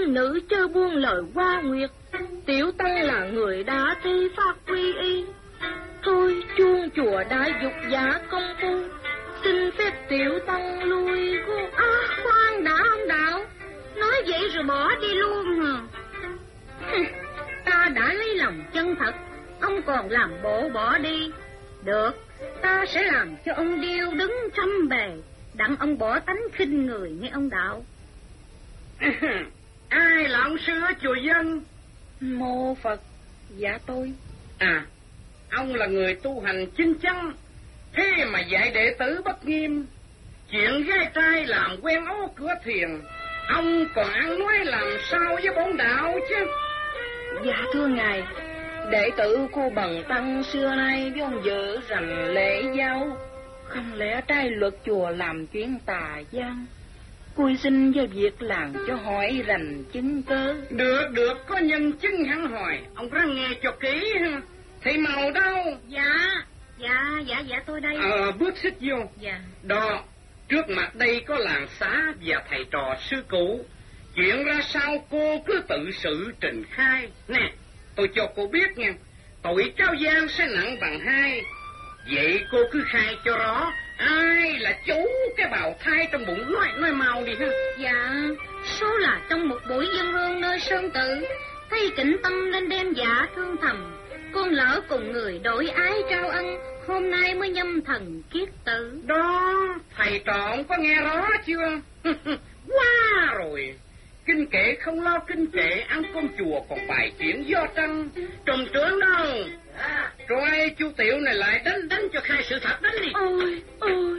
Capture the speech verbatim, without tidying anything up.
nam nữ chớ buông lời hoa nguyệt. Tiểu tăng là người đã thi pháp quy y. Thôi chuông chùa đã dục giả công phu, xin phép tiểu tăng lui cô. À, khoan đã ông đạo, nói vậy rồi bỏ đi luôn hả? Ta đã lấy lòng chân thật, ông còn làm bộ bỏ đi. Được, ta sẽ làm cho ông điêu đứng trăm bề, đặng ông bỏ tánh khinh người nghe ông đạo. Ai là ông sư ở chùa Dân? Mô Phật. Dạ tôi. À, ông là người tu hành chính chắn, thế mà dạy đệ tử bất nghiêm. Chuyện gái trai làm quen ố cửa thiền, ông còn ăn nói làm sao với bổn đạo chứ? Dạ thưa ngài, đệ tử cô Bần tăng xưa nay với ông vợ rành lễ giáo, không lẽ trai luật chùa làm chuyện tà gian. Cui xin với việc làm cho hỏi rành chứng cớ. Được, được, có nhân chứng hẳn hỏi, ông ra nghe cho kỹ ha. Thầy Màu đâu? Dạ, dạ, dạ, dạ tôi đây. Ờ, bước xích vô. Dạ. Đó, trước mặt đây có làng xá và thầy trò sư cụ. Chuyện ra sao cô cứ tự sự trình khai. Nè, tôi cho cô biết nha, tội trao gian sẽ nặng bằng hai. Vậy cô cứ khai cho rõ, ai là chủ cái bào thai trong bụng nói, nói mau đi ha. Dạ, số là trong một buổi dân hương nơi sơn tự, thấy Kính Tâm lên đêm dạ thương thầm. Con lỡ cùng người đổi ái trao ân, hôm nay mới nhâm thần kiết tử. Đó, thầy trò ông có nghe rõ chưa? Quá rồi. Kinh kệ không lo kinh kệ, ăn cơm chùa còn bài chuyện do trăng. Trùm trưởng đâu? À, rồi chú Tiểu này lại đánh đánh cho khai sự thật đánh đi. Ôi, ôi.